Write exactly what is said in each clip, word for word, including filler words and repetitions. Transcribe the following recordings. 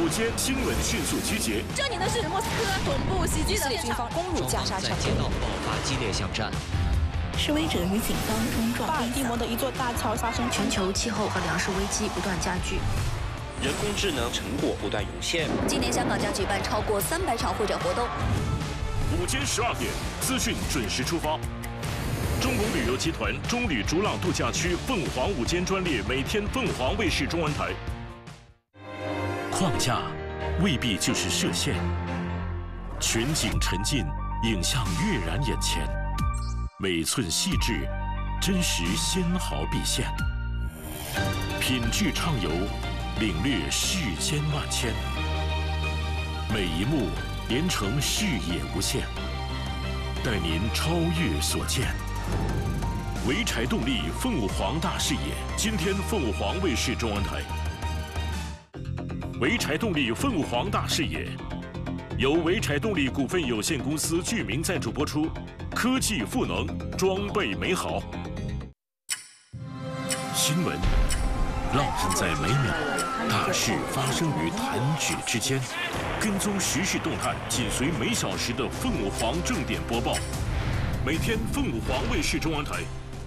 午间新闻迅速集结。 这里呢是莫斯科总部袭击的现场， 攻入加沙城， 在街道爆发激烈巷战。 示威者与警方冲撞。 巴尔的摩的一座大桥发生全球气候和粮食危机不断加剧。 人工智能成果不断涌现。 今年香港将举办超过三百场会展活动。 午间十二点，资讯准时出发。中国旅游集团中旅逐浪度假区凤凰午间专列，每天凤凰卫视中文台。框架未必就是设限，全景沉浸，影像跃然眼前，每寸细致，真实纤毫毕现，品质畅游。 领略世间万千，每一幕连成视野无限，带您超越所见。潍柴动力凤凰大视野，今天凤凰卫视中文台。潍柴动力凤凰大视野，由潍柴动力股份有限公司具名赞助播出，科技赋能，装备美好。新闻。 烙印在每秒，大事发生于弹指之间。跟踪时事动态，紧随每小时的凤凰正点播报。每天凤凰卫视中文台。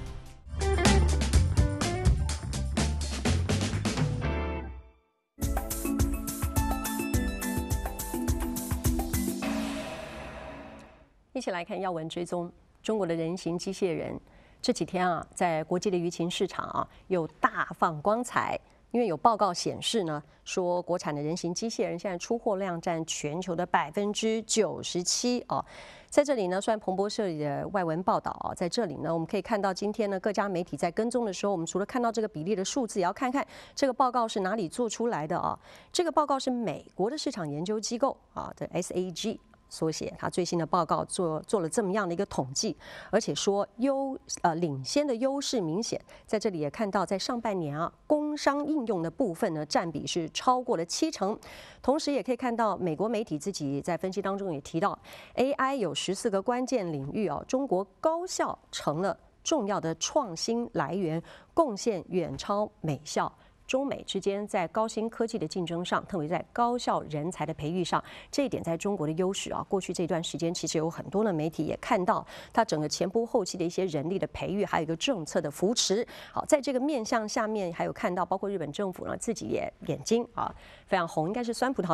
一起来看要闻追踪，中国的人形机械人。 这几天啊，在国际的舆情市场啊，有大放光彩。因为有报告显示呢，说国产的人形机械人现在出货量占全球的百分之九十七哦。在这里呢，虽然彭博社里的外文报道啊，在这里呢，我们可以看到今天呢，各家媒体在跟踪的时候，我们除了看到这个比例的数字，也要看看这个报告是哪里做出来的啊。这个报告是美国的市场研究机构啊的 S A G。 缩写，他最新的报告做做了这么样的一个统计，而且说优呃领先的优势明显，在这里也看到，在上半年啊，工商应用的部分呢占比是超过了七成，同时也可以看到美国媒体自己在分析当中也提到 ，A I 有十四个关键领域啊，中国高校成了重要的创新来源，贡献远超美校。 中美之间在高新科技的竞争上，特别在高校人才的培育上，这一点在中国的优势啊。过去这段时间，其实有很多的媒体也看到它整个前仆后继的一些人力的培育，还有一个政策的扶持。好，在这个面向下面，还有看到包括日本政府呢自己也眼睛啊非常红，应该是酸葡萄。